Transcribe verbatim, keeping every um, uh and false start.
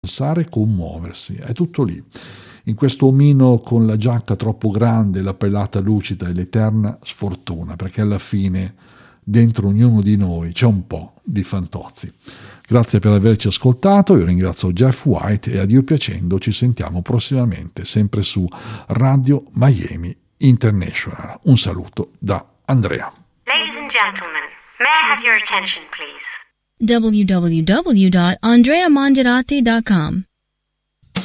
pensare, commuoversi, è tutto lì. In questo omino con la giacca troppo grande, la pelata lucida e l'eterna sfortuna, perché alla fine dentro ognuno di noi c'è un po' di Fantozzi. Grazie per averci ascoltato, io ringrazio Jeff White e a Dio piacendo ci sentiamo prossimamente sempre su Radio Miami International. Un saluto da Andrea. Ladies and gentlemen, may I have your attention please? w w w dot andrea mongerati dot com